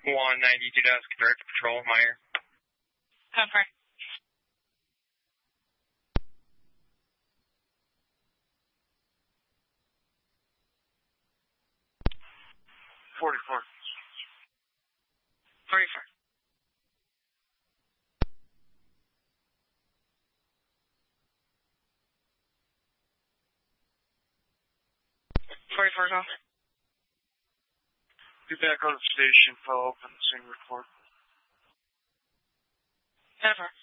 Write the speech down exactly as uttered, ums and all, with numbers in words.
one ninety-two desk, direct patrol, Meyer. Confirm. forty-four. forty-four. forty-four, call. Get back on the station, follow up on the same report. Confirm.